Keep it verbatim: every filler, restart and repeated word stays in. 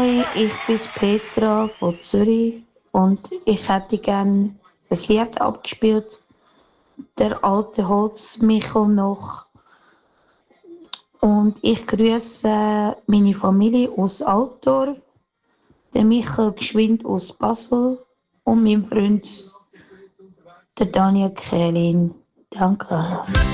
Hoi, ich bin Petra von Zürich und ich hätte gerne ein Lied abgespielt. Der alte Holzmichel noch. Und ich grüße meine Familie aus Altdorf, den Michael Geschwind aus Basel und meinen Freund, der Daniel Kehlin. Danke.